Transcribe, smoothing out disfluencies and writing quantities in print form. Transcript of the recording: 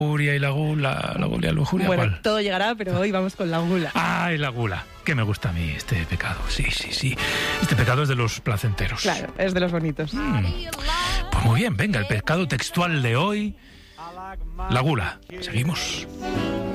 lujuria y la gula, lujuria, Bueno, ¿cuál? todo llegará, pero hoy vamos con la gula. ¡Ay, la gula! Que me gusta a mí este pecado. Sí. Este pecado es de los placenteros. Claro, es de los bonitos. Pues muy bien, venga, el pecado textual de hoy, la gula. Seguimos.